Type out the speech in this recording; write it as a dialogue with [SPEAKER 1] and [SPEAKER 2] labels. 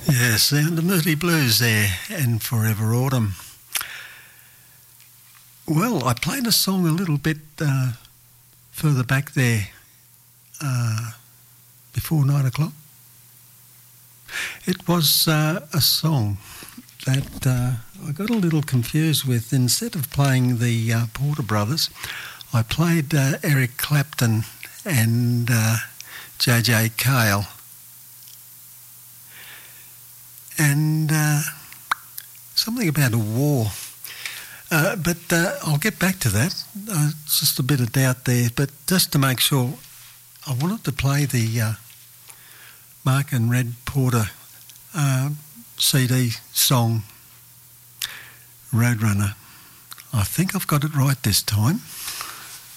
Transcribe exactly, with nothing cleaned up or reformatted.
[SPEAKER 1] Yeah, sound the Moody Blues there and Forever Autumn. Well, I played a song a little bit uh, further back there uh, before nine o'clock. It was uh, a song that uh, I got a little confused with. Instead of playing the uh, Porter Brothers, I played uh, Eric Clapton and uh, J J Cale. And uh, something about a war. Uh, but uh, I'll get back to that. Uh, just a bit of doubt there. But just to make sure, I wanted to play the uh, Mark and Red Porter uh, C D song, Roadrunner. I think I've got it right this time.